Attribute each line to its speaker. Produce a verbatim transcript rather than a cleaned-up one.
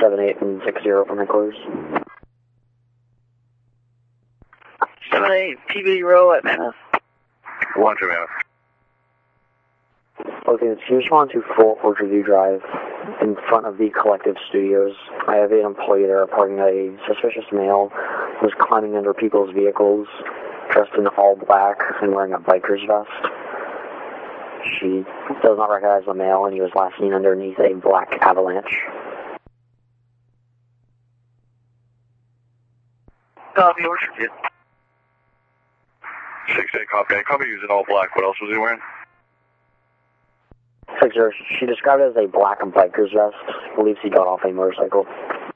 Speaker 1: seven eight and six zero from headquarters.
Speaker 2: seven eight, P B Row at Mammoth.
Speaker 3: One to Mammoth.
Speaker 1: Okay, can you respond to Full Orchard View Drive in front of the Collective Studios? I have an employee there reporting that a suspicious male was climbing under people's vehicles, dressed in all black and wearing a biker's vest. She does not recognize the male, and he was last seen underneath a black Avalanche.
Speaker 2: Copy, Orchard View.
Speaker 3: six eight, copy. I copy, he was in all black. What else was he wearing?
Speaker 1: six zero, she described it as a black biker's vest. Believes he got off a motorcycle.